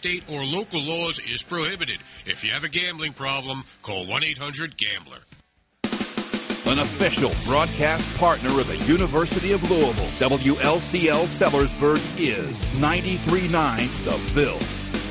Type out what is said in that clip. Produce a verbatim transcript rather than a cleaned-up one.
state, or local laws is prohibited. If you have a gambling problem, call one eight hundred gambler. An official broadcast partner of the University of Louisville, W L C L Sellersburg is ninety-three point nine The Ville.